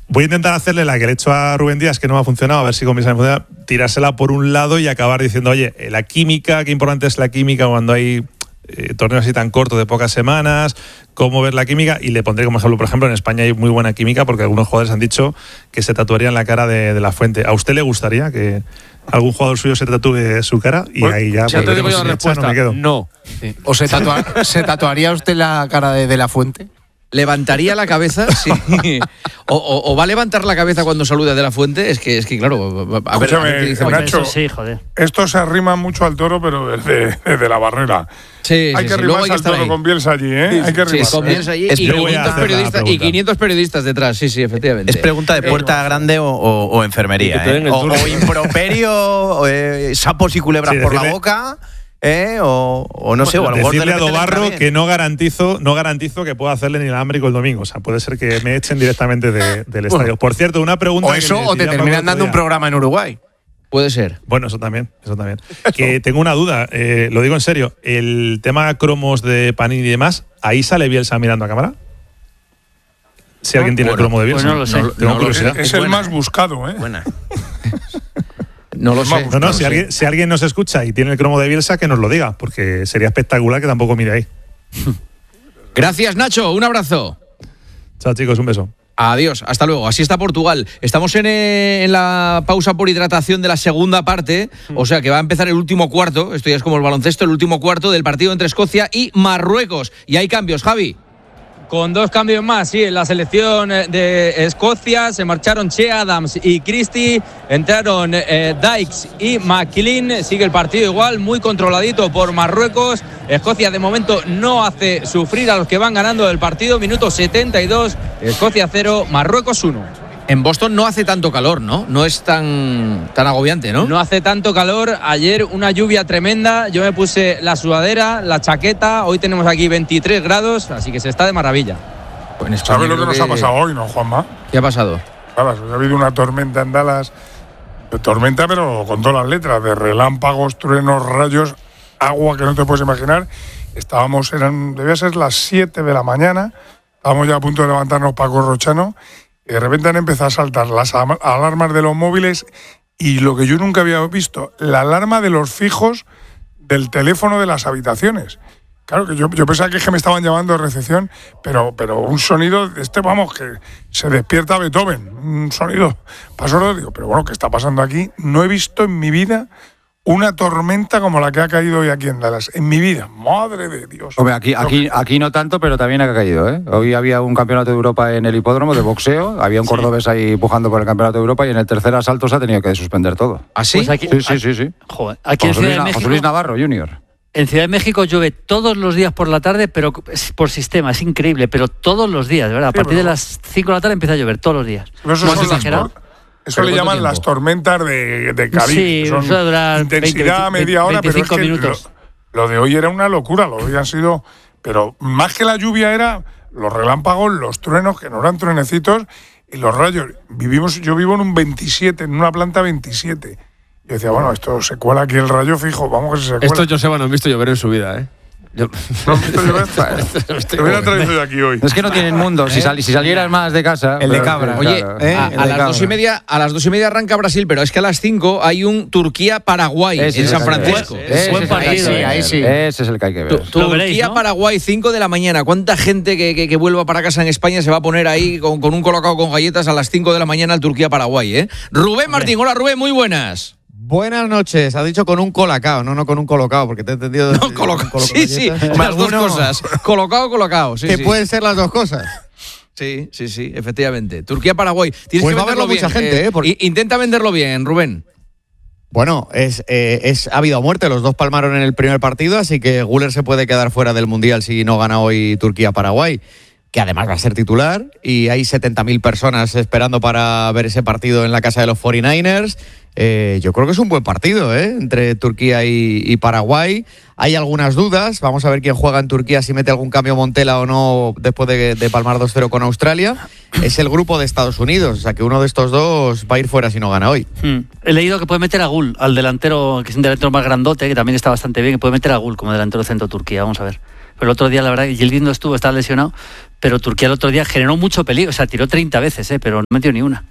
Voy a intentar hacerle la que le he hecho a Rubén Díaz, que no me ha funcionado, a ver si comienza a funcionar, tirársela por un lado y acabar diciendo, oye, la química, qué importante es la química cuando hay torneos así tan cortos de pocas semanas, cómo ver la química, y le pondré como ejemplo, por ejemplo, en España hay muy buena química porque algunos jugadores han dicho que se tatuarían la cara de La Fuente. ¿A usted le gustaría que algún jugador suyo se tatúe su cara? Y pues, ahí ya te digo yo la respuesta, no me quedo. No. Sí. ¿O se tatuaría usted la cara de La Fuente? ¿Levantaría la cabeza? Sí. O va a levantar la cabeza cuando saluda de La Fuente? Es que claro, a ver qué dice Nacho, sí, joder. Esto se arrima mucho al toro, pero desde la barrera. Sí, hay que arrimarse al toro con Bielsa allí, ¿eh? Sí, hay que arrimarse. con Bielsa allí y 500 periodistas detrás, sí, efectivamente. ¿Es pregunta de puerta grande o enfermería? O improperio, sapos y culebras por la boca... o no sé, o a lo mejor decirle a Dobarro que no garantizo que pueda hacerle ni el alámbrico el domingo. O sea, puede ser que me echen directamente del estadio. Por cierto, una pregunta. O eso, o te terminan dando un programa en Uruguay. Puede ser. Bueno, eso también. Que tengo una duda, lo digo en serio. El tema cromos de Panini y demás, ¿ahí sale Bielsa mirando a cámara? Si alguien tiene el cromo de Bielsa. Pues no lo sé. Tengo curiosidad. Es el más buscado, ¿eh? Buena. No lo sé. No, si alguien nos escucha y tiene el cromo de Bielsa, que nos lo diga, porque sería espectacular que tampoco mire ahí. Gracias, Nacho. Un abrazo. Chao, chicos. Un beso. Adiós, hasta luego. Así está Portugal. Estamos en la pausa por hidratación de la segunda parte, o sea que va a empezar el último cuarto, esto ya es como el baloncesto, el último cuarto del partido entre Escocia y Marruecos. Y hay cambios, Javi. Con 2 cambios más, sí, en la selección de Escocia se marcharon Che Adams y Christie, entraron Dykes y McLean, sigue el partido igual, muy controladito por Marruecos. Escocia de momento no hace sufrir a los que van ganando el partido, minuto 72, Escocia 0, Marruecos 1. En Boston no hace tanto calor, ¿no? No es tan agobiante, ¿no? No hace tanto calor. Ayer una lluvia tremenda. Yo me puse la sudadera, la chaqueta. Hoy tenemos aquí 23 grados, así que se está de maravilla. Pues ¿sabes lo que nos ha pasado hoy, no, Juanma? ¿Qué ha pasado? Ha habido una tormenta en Dallas. Tormenta, pero con todas las letras. De relámpagos, truenos, rayos, agua que no te puedes imaginar. Debía ser las 7 de la mañana. Estábamos ya a punto de levantarnos Paco Rochano. Y de repente han empezado a saltar las alarmas de los móviles y lo que yo nunca había visto, la alarma de los fijos del teléfono de las habitaciones. Claro que yo pensaba que me estaban llamando de recepción, pero un sonido de vamos, que se despierta Beethoven, un sonido pasó, digo, pero bueno, ¿qué está pasando aquí? No he visto en mi vida una tormenta como la que ha caído hoy aquí en Dallas. En mi vida, madre de Dios. Hombre, aquí no tanto, pero también ha caído, ¿eh? Hoy había un campeonato de Europa en el hipódromo de boxeo, había un cordobés ahí pujando por el campeonato de Europa y en el tercer asalto se ha tenido que suspender todo. ¿Ah, sí? Pues aquí, sí. Joder, aquí en Ciudad de México, José Luis Navarro, Junior. En Ciudad de México llueve todos los días por la tarde, pero por sistema, es increíble, pero todos los días, de verdad. A partir de las 5 de la tarde empieza a llover todos los días. Eso es exagerado. Eso le llaman las tormentas de Caribe. Sí, son eso dura intensidad 20, media hora, pero es que minutos. Lo de hoy era una locura, lo de hoy han sido... Pero más que la lluvia era los relámpagos, los truenos, que no eran truenecitos, y los rayos. Yo vivo en un 27, en una planta 27. Y decía, bueno, esto se cuela aquí el rayo fijo, vamos que se cuela. Esto Joseba no han visto llover en su vida, ¿eh? ¿No has visto llover? Te hubiera traído de aquí hoy. Es que no tienen mundo. Si salieras más de casa. El de cabra. Oye, a las 2:30 arranca Brasil, pero es que a las 5 hay un Turquía-Paraguay en San Francisco. Buen partido. Ahí sí. Ese es el que hay que ver. Turquía-Paraguay, 5 de la mañana. ¿Cuánta gente que vuelva para casa en España se va a poner ahí con un colocado con galletas a las 5 de la mañana al Turquía-Paraguay, eh? Rubén Martín, hola Rubén, muy buenas. Buenas noches, ha dicho con un colacao, no con un colocado, porque te he entendido. No, colocado. Sí, las dos cosas. Colocado. Sí, que pueden ser las dos cosas. Sí, efectivamente. Turquía-Paraguay. Pues va a verlo mucha gente, Intenta venderlo bien, Rubén. Bueno, ha habido muerte, los dos palmaron en el primer partido, así que Güler se puede quedar fuera del Mundial si no gana hoy Turquía-Paraguay, que además va a ser titular, y hay 70.000 personas esperando para ver ese partido en la casa de los 49ers. Yo creo que es un buen partido, entre Turquía y Paraguay. Hay algunas dudas, vamos a ver quién juega en Turquía, si mete algún cambio Montela o no después de palmar 2-0 con Australia. Es el grupo de Estados Unidos, o sea que uno de estos dos va a ir fuera si no gana hoy. He leído que puede meter a Gul, al delantero, que es un delantero más grandote, que también está bastante bien, que puede meter a Gul como delantero centro Turquía, vamos a ver. Pero el otro día, la verdad, Yildiz no estaba lesionado, pero Turquía el otro día generó mucho peligro, o sea, tiró 30 veces, pero no metió ni una.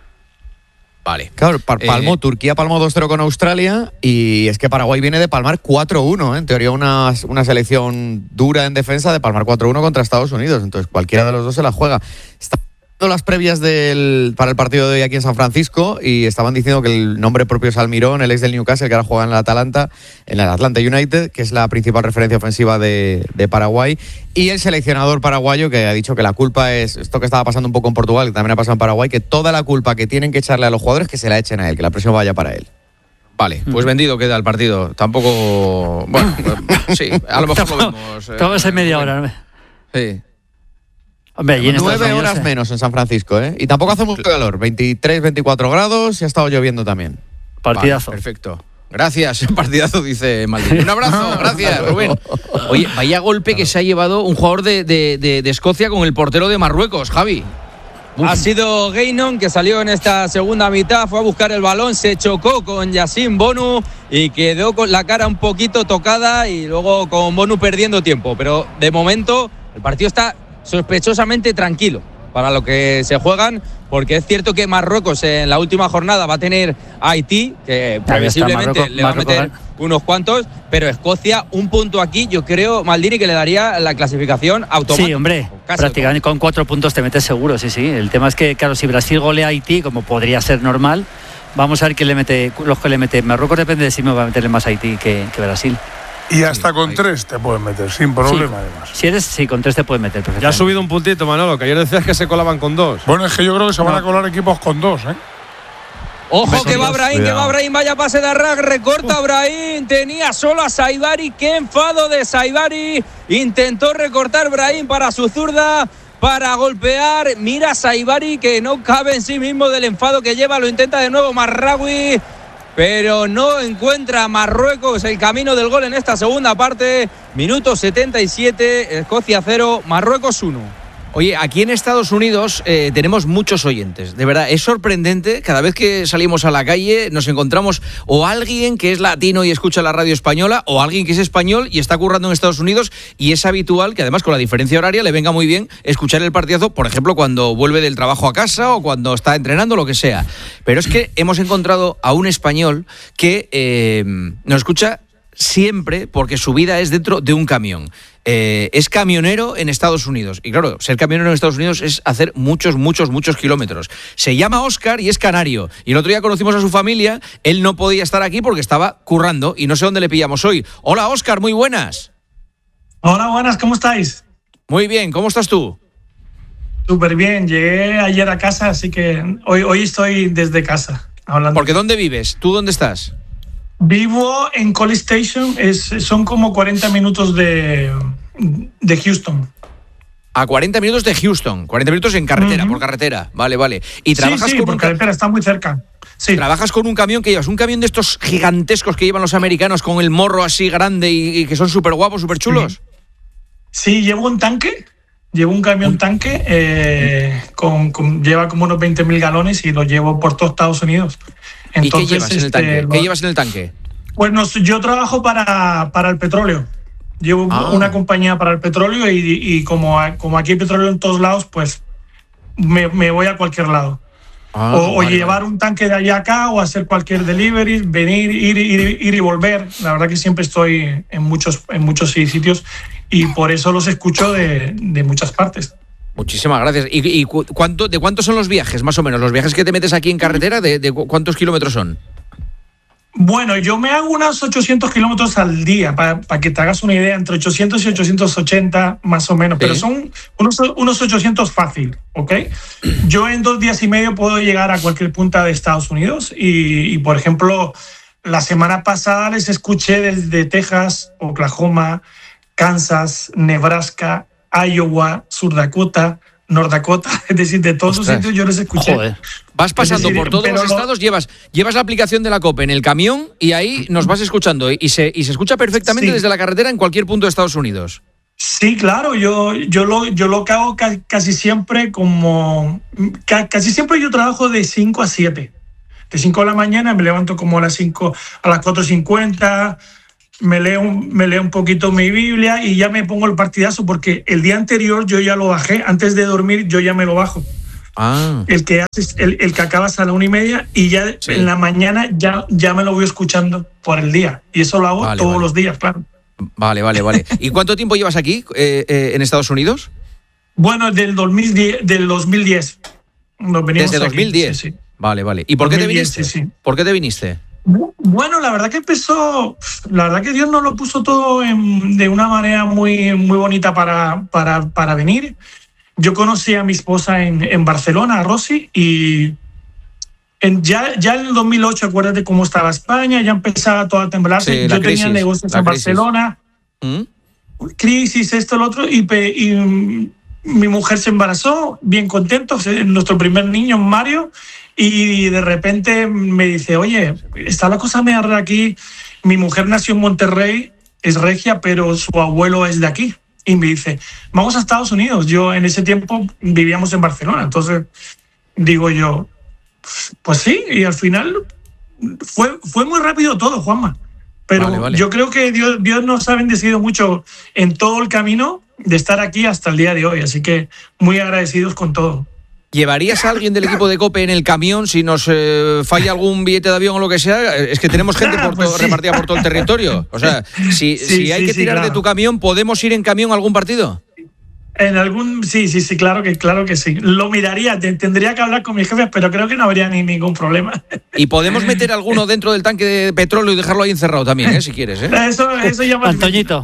Vale. Claro, Turquía palmó 2-0 con Australia y es que Paraguay viene de palmar 4-1, En teoría una selección dura en defensa de palmar 4-1 contra Estados Unidos. Entonces cualquiera de los dos se la juega. Están las previas para el partido de hoy aquí en San Francisco y estaban diciendo que el nombre propio es Almirón, el ex del Newcastle, que ahora juega en el Atlanta United, que es la principal referencia ofensiva de Paraguay, y el seleccionador paraguayo, que ha dicho que la culpa es esto que estaba pasando un poco en Portugal, que también ha pasado en Paraguay, que toda la culpa que tienen que echarle a los jugadores, que se la echen a él, que la presión vaya para él. Vale, pues vendido queda el partido. Tampoco... Bueno, sí, a lo mejor lo vemos. Todo es en media hora, ¿no? Sí. Hombre, 9 horas menos en San Francisco, Y tampoco hace mucho calor, 23, 24 grados y ha estado lloviendo también. Partidazo. Vale, perfecto. Gracias, partidazo, dice Maldini. Un abrazo, gracias, Rubén. Oye, vaya golpe que se ha llevado un jugador de Escocia con el portero de Marruecos, Javi. Ha sido Gainon, que salió en esta segunda mitad, fue a buscar el balón, se chocó con Yassine Bonu y quedó con la cara un poquito tocada y luego con Bonu perdiendo tiempo. Pero de momento el partido está sospechosamente tranquilo para lo que se juegan, porque es cierto que Marruecos en la última jornada va a tener a Haití, que previsiblemente le va a meter unos cuantos, pero Escocia, un punto aquí, yo creo, Maldini, que le daría la clasificación automática. Sí, hombre, prácticamente con 4 puntos te metes seguro, sí. El tema es que, claro, si Brasil golea a Haití, como podría ser normal, vamos a ver quién le mete, los que le mete. Marruecos depende de si me va a meterle más a Haití que Brasil. Y hasta con 3 te pueden meter, sin problema, además. Sí, con 3 te pueden meter. Ya ha subido un puntito, Manolo, que ayer decías que se colaban con 2. Bueno, es que yo creo que se van a colar equipos con 2, Ojo que va Brahim, vaya pase de Arrag, recorta Brahim, tenía solo a Saibari, qué enfado de Saibari, intentó recortar Brahim para su zurda, para golpear, mira Saibari que no cabe en sí mismo del enfado que lleva, lo intenta de nuevo Marraoui, pero no encuentra Marruecos el camino del gol en esta segunda parte. Minuto 77, Escocia 0, Marruecos 1. Oye, aquí en Estados Unidos tenemos muchos oyentes. De verdad, es sorprendente. Cada vez que salimos a la calle nos encontramos o alguien que es latino y escucha la radio española o alguien que es español y está currando en Estados Unidos, y es habitual que además con la diferencia horaria le venga muy bien escuchar el partidazo, por ejemplo, cuando vuelve del trabajo a casa o cuando está entrenando, lo que sea. Pero es que hemos encontrado a un español que nos escucha siempre porque su vida es dentro de un camión. Es camionero en Estados Unidos. Y claro, ser camionero en Estados Unidos es hacer muchos kilómetros. Se llama Óscar y es canario. Y el otro día conocimos a su familia. Él no podía estar aquí porque estaba currando y no sé dónde le pillamos hoy. Hola, Óscar, muy buenas. Hola, buenas, ¿cómo estáis? Muy bien, ¿cómo estás tú? Súper bien, llegué ayer a casa, así que hoy estoy desde casa hablando. Porque ¿dónde vives? ¿Tú dónde estás? Vivo en College Station, son como 40 minutos de Houston. A 40 minutos de Houston, 40 minutos en carretera, por carretera. Vale. ¿Y trabajas con por carretera, está muy cerca. Sí. ¿Trabajas con un camión que llevas? ¿Un camión de estos gigantescos que llevan los americanos con el morro así grande y que son súper guapos, súper chulos? Sí, llevo un tanque. Llevo un camión tanque, lleva como unos 20.000 galones y lo llevo por todo Estados Unidos. Entonces, ¿y qué llevas en el tanque? ¿Qué llevas en el tanque? Bueno, yo trabajo para el petróleo. Llevo una compañía para el petróleo y como aquí hay petróleo en todos lados, pues me voy a cualquier lado. O llevar un tanque de allá acá o hacer cualquier delivery, venir, ir y volver. La verdad que siempre estoy en muchos sitios y por eso los escucho de muchas partes. Muchísimas gracias. ¿Y de cuántos son los viajes, más o menos? ¿Los viajes que te metes aquí en carretera, de cuántos kilómetros son? Bueno, yo me hago unos 800 kilómetros al día, para que te hagas una idea, entre 800 y 880 más o menos, pero son unos 800 fácil, ¿ok? Yo en 2 días y medio puedo llegar a cualquier punta de Estados Unidos y por ejemplo, la semana pasada les escuché desde Texas, Oklahoma, Kansas, Nebraska, Iowa, Sur Dakota, North Dakota, es decir, de todos los sitios yo les escuché. Joder. Vas pasando por todos los estados, llevas la aplicación de la COPE en el camión y ahí nos vas escuchando y se escucha perfectamente desde la carretera en cualquier punto de Estados Unidos. Sí, claro, yo lo que hago casi siempre casi siempre yo trabajo de 5 a 7. De 5 de la mañana me levanto como a las 4:50, me leo un poquito mi Biblia y ya me pongo el partidazo, porque el día anterior yo ya lo bajé, antes de dormir yo ya me lo bajo. El que acabas a la 1:30 y ya en la mañana ya me lo voy escuchando por el día. Y eso lo hago todos los días, claro. Vale. ¿Y cuánto tiempo llevas aquí en Estados Unidos? Bueno, del 2010. Desde 2010. Sí. Vale. ¿Y por qué te viniste? Sí. ¿Por qué te viniste? Bueno, la verdad que la verdad que Dios nos lo puso todo de una manera muy, muy bonita para venir. Yo conocí a mi esposa en Barcelona, a Rosy, y ya en el 2008, acuérdate cómo estaba España, ya empezaba todo a temblarse. Yo tenía negocios en Barcelona, crisis, esto, lo otro, y mi mujer se embarazó, bien contento, nuestro primer niño, Mario, y de repente me dice, oye, está la cosa medio rara aquí. Mi mujer nació en Monterrey, es regia, pero su abuelo es de aquí. Y me dice, vamos a Estados Unidos. Yo en ese tiempo vivíamos en Barcelona. Entonces digo yo, pues sí. Y al final fue muy rápido todo, Juanma. Pero yo creo que Dios nos ha bendecido mucho en todo el camino de estar aquí hasta el día de hoy. Así que muy agradecidos con todo. ¿Llevarías a alguien del equipo de COPE en el camión si nos falla algún billete de avión o lo que sea? Es que tenemos gente repartida por todo el territorio. O sea, si hay que tirar de tu camión, ¿podemos ir en camión a algún partido? En algún sí, claro que sí. Lo miraría, tendría que hablar con mis jefes, pero creo que no habría ningún problema. Y podemos meter alguno dentro del tanque de petróleo y dejarlo ahí encerrado también, si quieres. Eso ya más. Antoñito.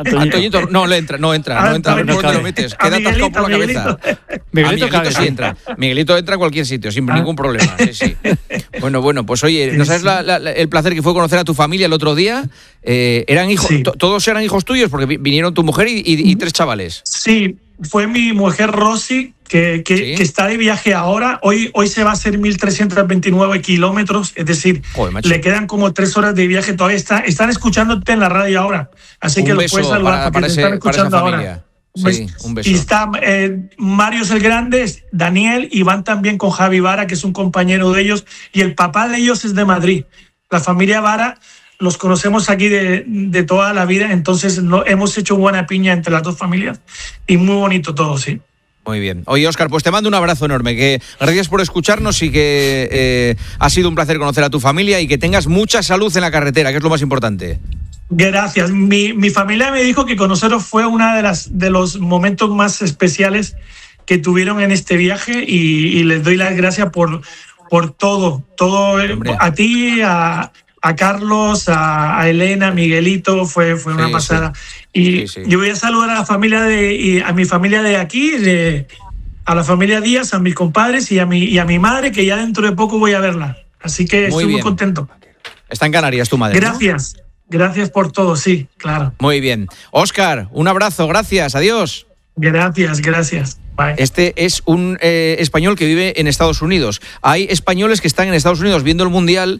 No entra. No te lo metes. Queda atascado por la cabeza. Miguelito sí entra. Miguelito entra en cualquier sitio, sin ningún problema. Sí. Bueno, pues oye, ¿no sabes el placer que fue conocer a tu familia el otro día? ¿Eran hijos? ¿Todos eran hijos tuyos? Porque vinieron tu mujer y 3 chavales. Sí. Fue mi mujer Rosy, que está de viaje ahora. Hoy se va a hacer 1.329 kilómetros, es decir, le quedan como 3 horas de viaje. Todavía están escuchándote en la radio ahora. Así que los puedes saludar porque te están escuchando ahora. Sí, un beso. Y está Mario es el grande, Daniel, y van también con Javi Vara, que es un compañero de ellos, y el papá de ellos es de Madrid. La familia Vara los conocemos aquí de toda la vida, entonces hemos hecho buena piña entre las dos familias y muy bonito todo, sí. Muy bien. Oye, Óscar, pues te mando un abrazo enorme, que gracias por escucharnos y que ha sido un placer conocer a tu familia y que tengas mucha salud en la carretera, que es lo más importante. Gracias. Mi familia me dijo que conoceros fue uno de los momentos más especiales que tuvieron en este viaje y les doy las gracias por todo. A ti, a Carlos, a Elena, a Miguelito, fue una pasada. Y yo voy a saludar a la familia a mi familia de aquí, a la familia Díaz, a mis compadres y a mi madre, que ya dentro de poco voy a verla. Así que estoy muy contento. Está en Canarias tu madre, Gracias. ¿No? Gracias por todo, sí, claro. Muy bien. Óscar, un abrazo, gracias, adiós. Gracias. Bye. Este es un español que vive en Estados Unidos. Hay españoles que están en Estados Unidos viendo el Mundial.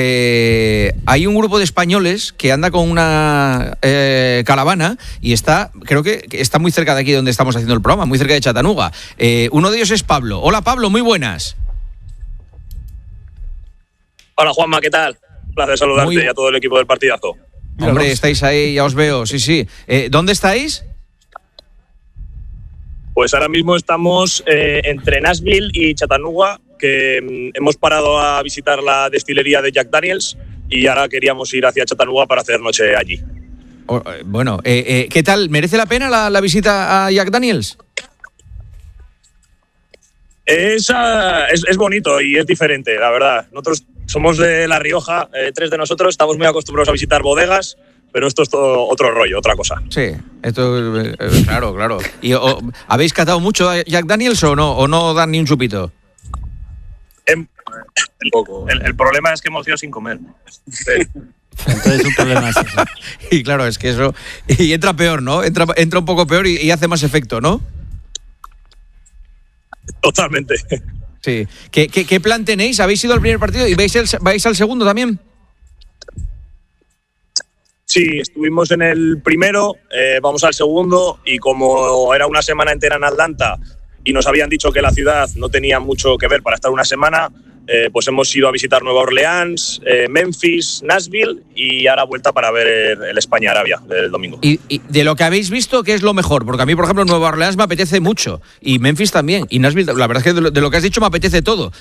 Hay un grupo de españoles que anda con una caravana y creo que está muy cerca de aquí donde estamos haciendo el programa, muy cerca de Chattanooga. Uno de ellos es Pablo. Hola, Pablo, muy buenas. Hola, Juanma, ¿qué tal? Un placer saludarte y a todo el equipo del partidazo. Hombre, estáis ahí, ya os veo, sí. ¿Dónde estáis? Pues ahora mismo estamos entre Nashville y Chattanooga, que hemos parado a visitar la destilería de Jack Daniels y ahora queríamos ir hacia Chattanooga para hacer noche allí. Bueno, ¿qué tal? ¿Merece la pena la visita a Jack Daniels? Es bonito y es diferente, la verdad. Nosotros somos de La Rioja, 3 de nosotros, estamos muy acostumbrados a visitar bodegas, pero esto es todo otro rollo, otra cosa. Sí, esto claro. ¿Y habéis catado mucho a Jack Daniels o no dan ni un chupito? El problema es que hemos ido sin comer. Sí. Entonces un problema es eso. Y claro, es que eso... Y entra peor, ¿no? Entra un poco peor y hace más efecto, ¿no? Totalmente. Sí. ¿Qué plan tenéis? ¿Habéis ido al primer partido y vais al segundo también? Sí, estuvimos en el primero, vamos al segundo y como era una semana entera en Atlanta y nos habían dicho que la ciudad no tenía mucho que ver para estar una semana, pues hemos ido a visitar Nueva Orleans, Memphis, Nashville y ahora vuelta para ver el España-Arabia del domingo. Y de lo que habéis visto, ¿qué es lo mejor? Porque a mí, por ejemplo, Nueva Orleans me apetece mucho y Memphis también y Nashville, la verdad es que de lo que has dicho me apetece todo.